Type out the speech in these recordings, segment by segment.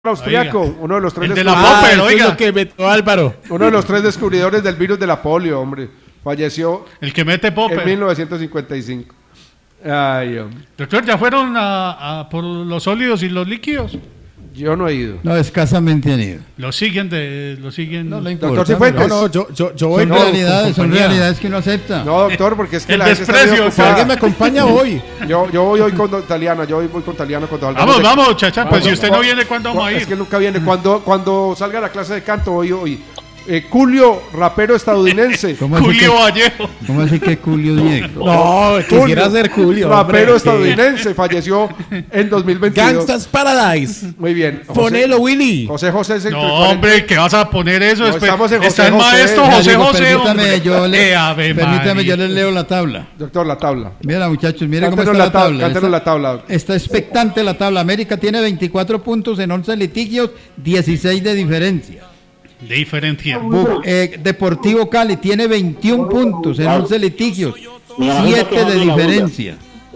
austriaco, uno de los tres de la Popper, oiga. Lo que metió Álvaro. Uno de los tres descubridores del virus de la polio, hombre. Falleció El que mete Popper. en 1955. Ay, hombre. Doctor, ¿ya fueron por los sólidos y los líquidos? Yo no he ido. No, escasamente han ido. Lo siguen. No le Doctor importa. Cifuentes. No, yo voy Son realidades que uno acepta. No, doctor, porque es que El la gente está desprecio, muy Si ocupada. alguien me acompaña hoy. Yo voy hoy con Taliana, cuando hablamos Vamos, chacha, pues cuando- si usted no viene, ¿cuándo vamos a ir? Es que nunca viene. Cuando salga la clase de canto, hoy. Julio, rapero estadounidense. Julio Vallejo. ¿Cómo así que Julio Diego? No, quisiera ser Julio. Rapero hombre, estadounidense, falleció en 2022. Gangsta's Paradise. Muy bien. Ponelo, Willy. José es el No, hombre, ¿qué vas a poner eso? No, estamos en Está José el maestro José. José Diego, José, permítame, hombre. Ave permítame, yo María. les leo la tabla. Doctor, la tabla. Mira, muchachos, miren cómo Cántenos está la tabla. Cántenos la tabla. Está expectante la tabla. América tiene 24 puntos en 11 litigios, 16 de diferencia. De diferencia. Deportivo Cali tiene 21 puntos en 11 litigios, 7 de diferencia.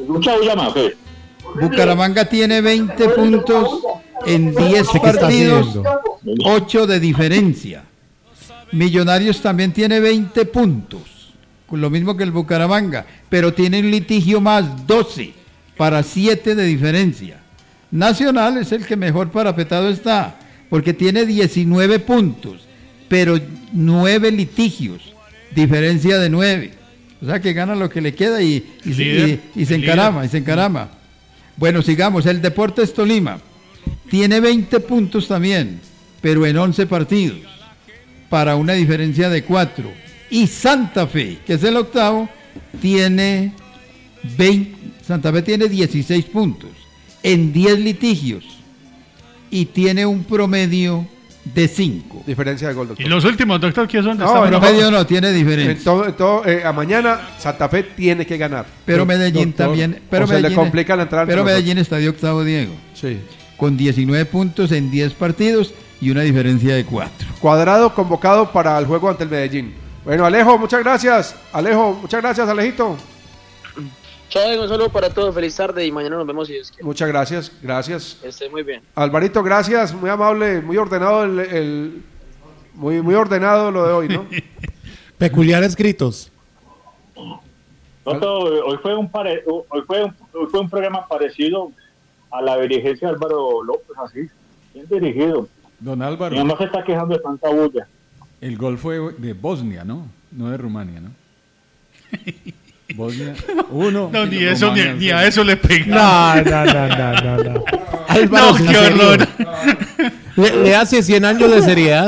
Bucaramanga tiene 20 puntos en 10 ¿Qué está partidos, haciendo? 8 de diferencia. Millonarios también tiene 20 puntos, con lo mismo que el Bucaramanga, pero tiene un litigio más, 12, para 7 de diferencia. Nacional es el que mejor parapetado está, porque tiene 19 puntos, pero 9 litigios, diferencia de 9. O sea que gana lo que le queda y se encarama. Bueno, sigamos. El Deportes Tolima tiene 20 puntos también, pero en 11 partidos, para una diferencia de 4. Y Santa Fe, que es el octavo, tiene 20. Santa Fe tiene 16 puntos en 10 litigios y tiene un promedio de 5. Diferencia de gol, ¿Y doctor. los últimos, doctor, quiénes son? No, Promedio no tiene diferencia. A mañana Santa Fe tiene que ganar. Pero Medellín también. Pero o se le Medellín, complica la entrada. pero Medellín está de octavo, Diego, Sí. con 19 puntos en 10 partidos y una diferencia de 4. Cuadrado convocado para el juego ante el Medellín. Bueno, Alejo, muchas gracias. Alejito. Chao, un saludo para todos, feliz tarde y mañana nos vemos si Dios quiere. Muchas gracias. Esté muy bien. Alvarito, gracias, muy amable, muy ordenado muy ordenado lo de hoy, ¿no? Peculiares gritos. Hoy fue un programa parecido a la dirigencia de Álvaro López, así, bien dirigido. Don Álvaro, Mi mamá se está quejando de tanta bulla. el gol fue de Bosnia, ¿no? No de Rumania, ¿no? Bosnia 1. No, ni eso, ni a eso le pega. No. Álvaro, No, en qué serio. horror. Le hace 100 años de seriedad.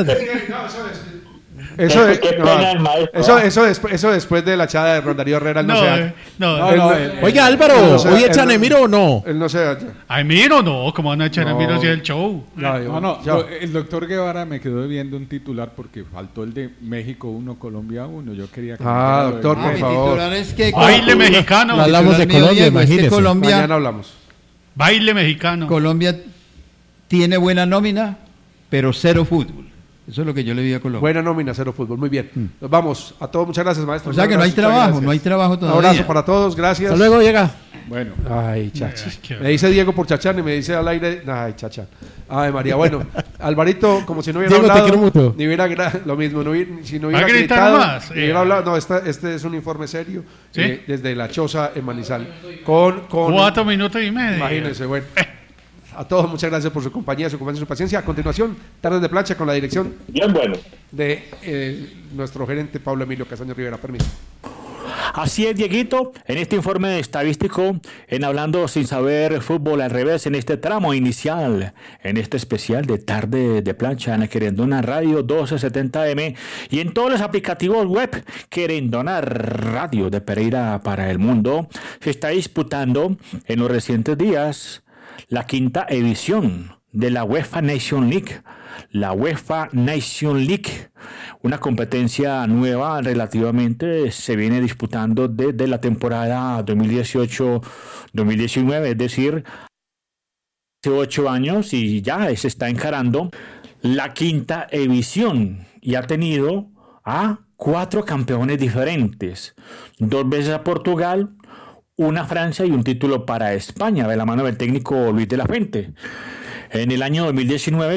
Qué pena el maestro. Eso después de la echada de Rondarío Herrera, él no No, se halla. no. Oiga, Álvaro, no sé, ¿hoy él echan no- Emiro o no? Él no se halla. Ay, miro, no, ¿cómo van a echar a No. miro hacia el show? No, Ya. el doctor Guevara me quedó viendo un titular porque faltó el de México 1, Colombia 1. Yo quería que Ah, me quedara lo de doctor, por México. favor. titular es que Baile mexicano. No hablamos de Titular mío, Colombia, Diego, es que imagínese. Colombia, Mañana hablamos. Baile mexicano. Colombia tiene buena nómina, pero cero fútbol. Eso es lo que yo le vi a Colombia. Buena nómina, cero fútbol. Muy bien. Nos vamos. A todos, muchas gracias, maestro. O sea que no hay Muchas trabajo, gracias. no hay trabajo Un todavía. abrazo para todos, gracias. Hasta luego, llega. Bueno, Ay, chacha. Qué Me dice Diego por chachán y me dice al aire, ay, chacha. Ay, María, bueno, Alvarito, como si no hubiera Diego, te hablado, quiero mucho. ni hubiera lo mismo, si no hubiera ¿Va a gritar gritado, más? ni hubiera hablado, no, este es un informe serio, ¿Sí? desde la choza en Manizal, con 4 minutos y medio. imagínense, bueno. A todos, muchas gracias por su compañía, su paciencia. A continuación, Tardes de Plancha con la dirección Bien bueno. de nuestro gerente Pablo Emilio Castaño Rivera. Permiso. Así es, Dieguito, en este informe estadístico, en Hablando Sin Saber Fútbol al Revés, en este tramo inicial, en este especial de Tarde de Plancha, en la Querendona Radio 1270M y en todos los aplicativos web Querendona Radio de Pereira para el mundo, se está disputando en los recientes días la quinta edición de la UEFA Nation League. La UEFA Nation League, una competencia nueva relativamente, se viene disputando desde la temporada 2018-2019, es decir, hace 8 años y ya se está encarando la quinta edición y ha tenido a 4 campeones diferentes, 2 veces a Portugal, una Francia y un título para España, de la mano del técnico Luis de la Fuente. En el año 2019